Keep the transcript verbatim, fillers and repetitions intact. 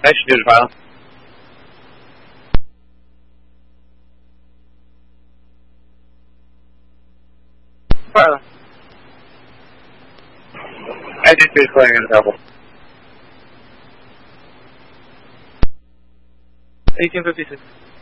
Nice to do the file. File. I just finished playing in a couple. eighteen fifty-six.